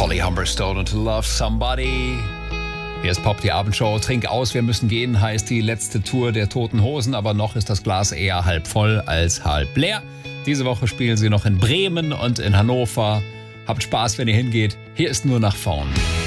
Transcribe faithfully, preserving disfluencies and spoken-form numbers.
Holly Humberstone und To Love Somebody. Hier ist Pop, die Abendshow. Trink aus, wir müssen gehen, heißt die letzte Tour der Toten Hosen. Aber noch ist das Glas eher halb voll als halb leer. Diese Woche spielen sie noch in Bremen und in Hannover. Habt Spaß, wenn ihr hingeht. Hier ist nur nach vorn.